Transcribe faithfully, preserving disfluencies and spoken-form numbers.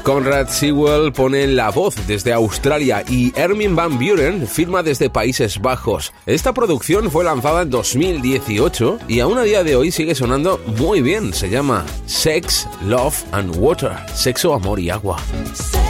Conrad Sewell pone la voz desde Australia y Armin van Buuren firma desde Países Bajos. Esta producción fue lanzada en dos mil dieciocho y aún a día de hoy sigue sonando muy bien. Se llama Sex, Love and Water. Sexo, amor y agua.